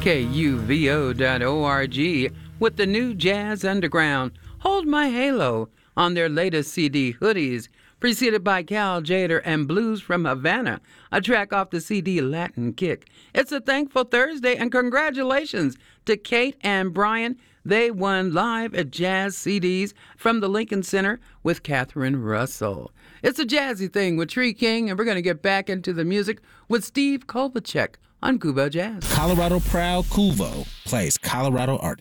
KUVO.org with the new Jazz Underground, Hold My Halo, on their latest CD, Hoodies, preceded by Cal Jader and Blues from Havana, a track off the CD Latin Kick. It's a thankful Thursday, and congratulations to Kate and Brian. They won live at Jazz CDs from the Lincoln Center with Catherine Russell. It's a jazzy thing with Tree King, and we're going to get back into the music with Steve Kovacek on Kubo Jazz. Colorado Proud Kuvo plays Colorado artists.